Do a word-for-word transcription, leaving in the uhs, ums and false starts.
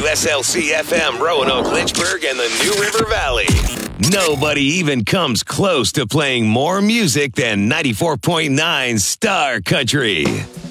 S L C F M, Roanoke, Lynchburg, and the New River Valley. Nobody even comes close to playing more music than ninety-four point nine Star Country.